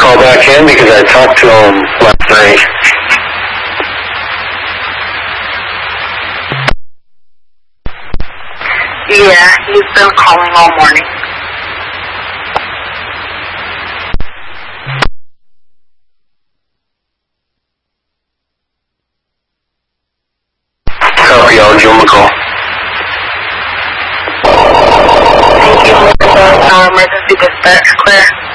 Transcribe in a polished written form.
call back in because I talked to him last night. Yeah, he's been calling all morning. Copy, I'll give him a call. Thank you, emergency dispatch, clear.